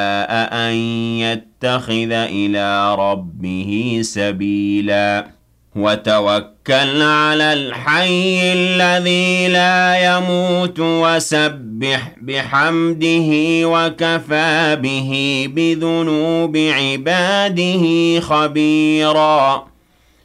أن يتخذ إلى ربه سبيلا وتوكل على الحي الذي لا يموت وسبح بحمده وكفى به بذنوب عباده خبيرا